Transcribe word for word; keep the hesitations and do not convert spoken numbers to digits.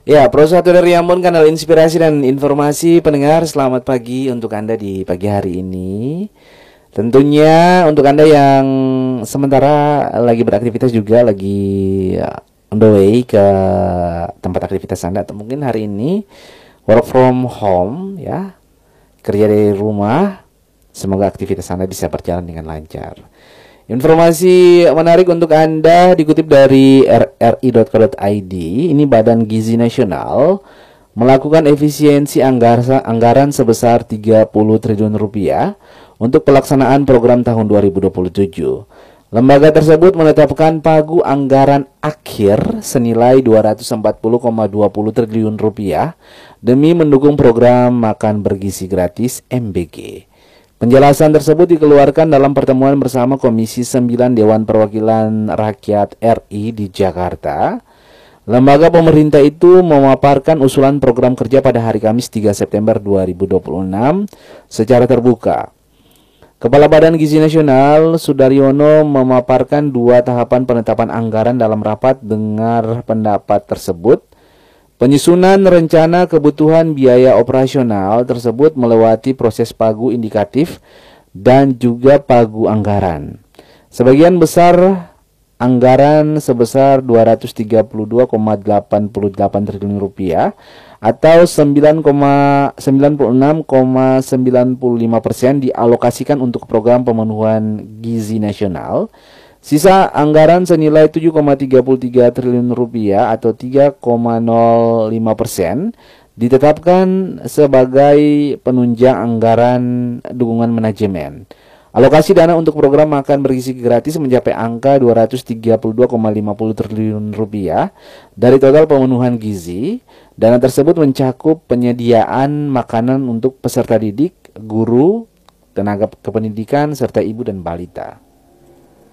Ya, Pro satu dari Ambon, kanal inspirasi dan informasi pendengar. Selamat pagi untuk Anda di pagi hari ini. Tentunya untuk Anda yang sementara lagi beraktivitas juga lagi on the way ke tempat aktivitas Anda, atau mungkin hari ini work from home ya, kerja dari rumah. Semoga aktivitas Anda bisa berjalan dengan lancar. Informasi menarik untuk Anda dikutip dari r r i dot co dot i d. Ini Badan Gizi Nasional melakukan efisiensi anggaran, anggaran sebesar tiga puluh triliun rupiah untuk pelaksanaan program tahun dua ribu dua puluh tujuh. Lembaga tersebut menetapkan pagu anggaran akhir senilai dua ratus empat puluh koma dua puluh triliun rupiah demi mendukung program makan bergizi gratis M B G. Penjelasan tersebut dikeluarkan dalam pertemuan bersama Komisi sembilan Dewan Perwakilan Rakyat R I di Jakarta. Lembaga pemerintah itu memaparkan usulan program kerja pada hari Kamis tiga September dua ribu dua puluh enam secara terbuka. Kepala Badan Gizi Nasional Sudaryono memaparkan dua tahapan penetapan anggaran dalam rapat dengar pendapat tersebut. Penyusunan rencana kebutuhan biaya operasional tersebut melewati proses pagu indikatif dan juga pagu anggaran. Sebagian besar anggaran sebesar dua ratus tiga puluh dua koma delapan delapan triliun rupiah atau sembilan koma sembilan enam koma sembilan lima persen dialokasikan untuk program pemenuhan gizi nasional. Sisa anggaran senilai tujuh koma tiga tiga triliun rupiah atau tiga koma nol lima persen ditetapkan sebagai penunjang anggaran dukungan manajemen. Alokasi dana untuk program makan bergizi gratis mencapai angka dua ratus tiga puluh dua koma lima nol triliun rupiah dari total pemenuhan gizi. Dana tersebut mencakup penyediaan makanan untuk peserta didik, guru, tenaga kependidikan, serta ibu dan balita.